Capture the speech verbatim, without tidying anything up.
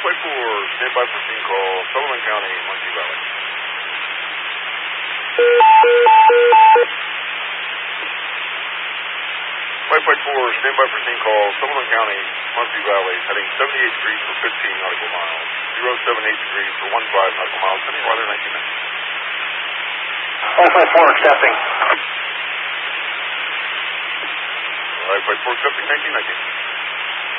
Flight four, stand by for scene call, Sullivan County, Muncie Valley. Flight Flight four, stand by for scene call, Sullivan County, Muncie Valley, heading seventy-eight degrees for fifteen nautical miles, zero seven eight degrees for fifteen nautical miles, sending weather nineteen minutes. Flight Flight four accepting. Flight Flight four accepting nineteen nineteen.